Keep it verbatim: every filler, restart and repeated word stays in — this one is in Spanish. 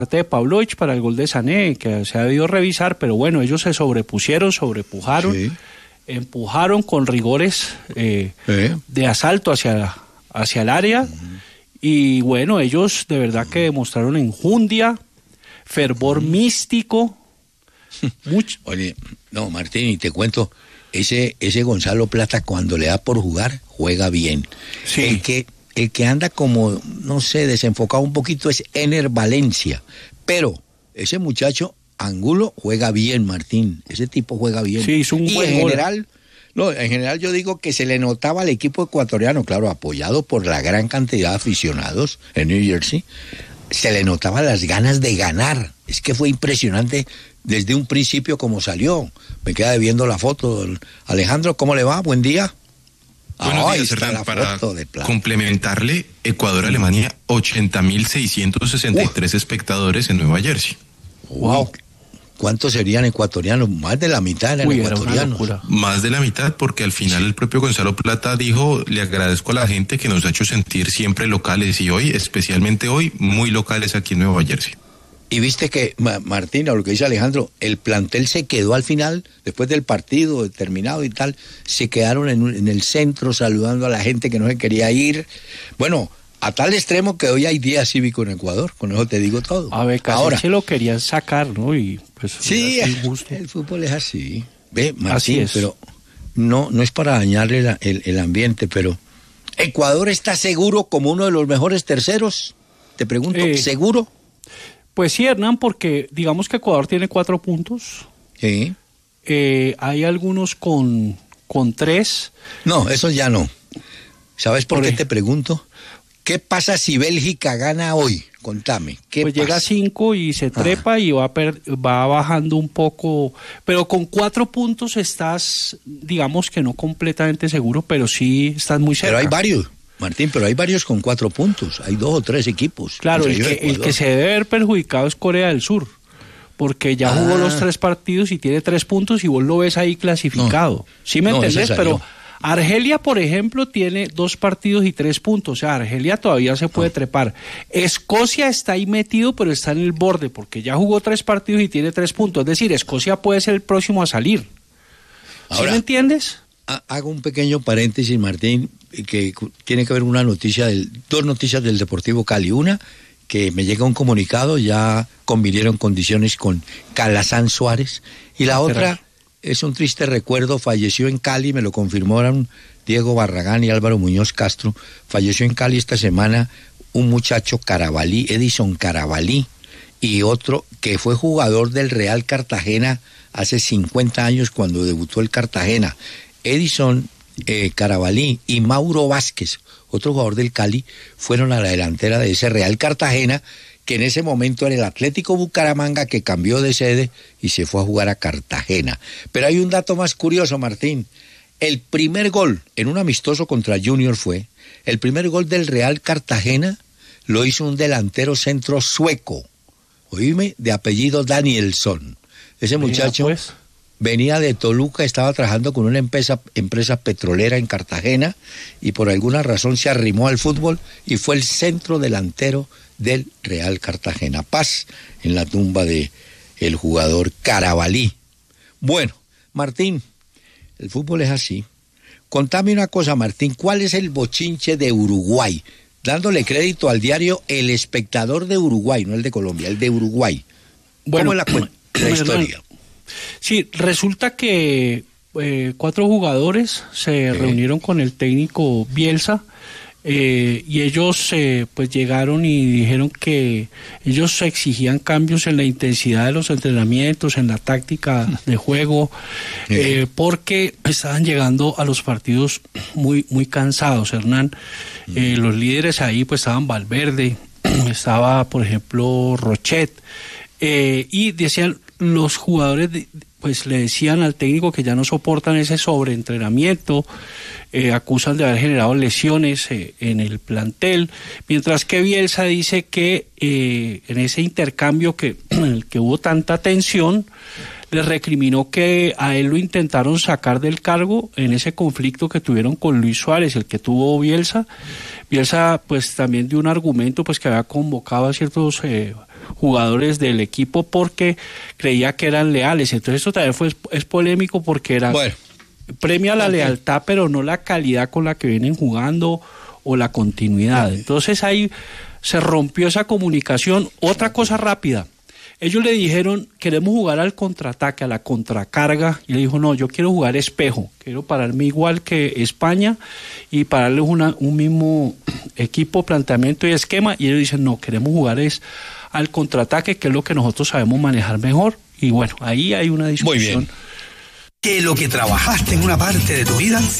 de Pavlovich para el gol de Sané, que se ha debido revisar, pero bueno, ellos se sobrepusieron, sobrepujaron, sí. empujaron con rigores eh, sí. de asalto hacia, hacia el área, uh-huh. y bueno, ellos de verdad que demostraron enjundia, fervor uh-huh. místico. Mucho. Oye, no, Martín, y te cuento, ese, ese Gonzalo Plata cuando le da por jugar, juega bien. Sí. El que... El que anda como, no sé, desenfocado un poquito es Ener Valencia. Pero ese muchacho, Angulo, juega bien, Martín. Ese tipo juega bien. Sí, es un y buen en gol. general, no, en general yo digo que se le notaba al equipo ecuatoriano, claro, apoyado por la gran cantidad de aficionados en New Jersey, se le notaba las ganas de ganar. Es que fue impresionante desde un principio como salió. Me queda viendo la foto. Alejandro, ¿cómo le va? Buen día. Buenos días, Hernán. Para complementarle, Ecuador-Alemania, ochenta mil seiscientos sesenta y tres uh. espectadores en Nueva Jersey. ¡Wow! ¿Cuántos serían ecuatorianos? Más de la mitad eran Uy, ecuatorianos. Más de la mitad, porque al final sí. el propio Gonzalo Plata dijo, le agradezco a la gente que nos ha hecho sentir siempre locales, y hoy, especialmente hoy, muy locales aquí en Nueva Jersey. Y viste que, Martina, lo que dice Alejandro, el plantel se quedó al final, después del partido terminado y tal, se quedaron en, en el centro saludando a la gente que no se quería ir. Bueno, a tal extremo que hoy hay día cívico en Ecuador, con eso te digo todo. A ver, casi Ahora, se lo querían sacar, ¿no? Y pues sí, el, el fútbol es así. Ve, Martín, así es. Pero no, no es para dañarle la, el, el ambiente, pero ¿Ecuador está seguro como uno de los mejores terceros? Te pregunto, eh, ¿seguro? Pues sí, Hernán, porque digamos que Ecuador tiene cuatro puntos. Sí. Eh, hay algunos con, con tres. No, eso ya no. ¿Sabes por, por qué el... te pregunto? ¿Qué pasa si Bélgica gana hoy? Contame. ¿Qué pues pasa? Llega a cinco y se trepa ah. y va, per, va bajando un poco. Pero con cuatro puntos estás, digamos que no completamente seguro, pero sí estás muy cerca. Pero hay varios. Martín, pero hay varios con cuatro puntos, hay dos o tres equipos. Claro, el que, el que se debe ver perjudicado es Corea del Sur, porque ya ah. jugó los tres partidos y tiene tres puntos y vos lo ves ahí clasificado. No, ¿sí me no, entendés? Pero Argelia, por ejemplo, tiene dos partidos y tres puntos, o sea, Argelia todavía se puede no. trepar. Escocia está ahí metido, pero está en el borde, porque ya jugó tres partidos y tiene tres puntos, es decir, Escocia puede ser el próximo a salir. Ahora, ¿sí me entiendes? Hago un pequeño paréntesis, Martín, que tiene que ver una noticia, del, dos noticias del Deportivo Cali. Una, que me llega un comunicado, ya convinieron condiciones con Calazán Suárez. Y la otra es un triste recuerdo, falleció en Cali, me lo confirmaron Diego Barragán y Álvaro Muñoz Castro. Falleció en Cali esta semana un muchacho Carabalí, Edison Carabalí, y otro que fue jugador del Real Cartagena hace cincuenta años cuando debutó el Cartagena. Edison eh, Carabalí y Mauro Vázquez, otro jugador del Cali, fueron a la delantera de ese Real Cartagena, que en ese momento era el Atlético Bucaramanga, que cambió de sede y se fue a jugar a Cartagena. Pero hay un dato más curioso, Martín. El primer gol en un amistoso contra Junior fue, el primer gol del Real Cartagena lo hizo un delantero centro sueco, oíme, de apellido Danielson. Ese muchacho... Mira, pues. Venía de Toluca, estaba trabajando con una empresa, empresa petrolera en Cartagena y por alguna razón se arrimó al fútbol y fue el centro delantero del Real Cartagena. Paz en la tumba de el jugador Carabalí. Bueno, Martín, el fútbol es así. Contame una cosa, Martín, ¿cuál es el bochinche de Uruguay? Dándole crédito al diario El Espectador de Uruguay, no el de Colombia, el de Uruguay. Bueno, ¿cómo es la, la historia? Sí, resulta que eh, cuatro jugadores se ¿Eh? reunieron con el técnico Bielsa eh, y ellos eh, pues llegaron y dijeron que ellos exigían cambios en la intensidad de los entrenamientos, en la táctica de juego, eh, porque estaban llegando a los partidos muy muy cansados, Hernán. Eh, los líderes ahí pues estaban Valverde, estaba por ejemplo Rochet, eh, y decían los jugadores pues le decían al técnico que ya no soportan ese sobreentrenamiento, eh, acusan de haber generado lesiones eh, en el plantel, mientras que Bielsa dice que eh, en ese intercambio que, en el que hubo tanta tensión, le recriminó que a él lo intentaron sacar del cargo en ese conflicto que tuvieron con Luis Suárez, el que tuvo Bielsa. Bielsa pues también dio un argumento pues que había convocado a ciertos eh, jugadores del equipo porque creía que eran leales. Entonces esto también fue, es polémico porque era bueno. premia la lealtad, pero no la calidad con la que vienen jugando o la continuidad. Entonces ahí se rompió esa comunicación. Otra cosa rápida. Ellos le dijeron, queremos jugar al contraataque, a la contracarga, y le dijo, no, yo quiero jugar espejo, quiero pararme igual que España y pararles una, un mismo equipo, planteamiento y esquema, y ellos dicen, no, queremos jugar es al contraataque, que es lo que nosotros sabemos manejar mejor, y bueno, ahí hay una discusión. Muy bien. Que lo que trabajaste en una parte de tu vida